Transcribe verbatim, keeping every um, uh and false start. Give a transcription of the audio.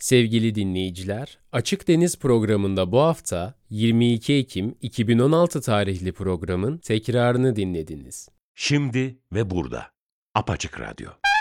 Sevgili dinleyiciler, Açık Deniz programında bu hafta yirmi iki Ekim iki bin on altı tarihli programın tekrarını dinlediniz. Şimdi ve burada. Apaçık Radyo.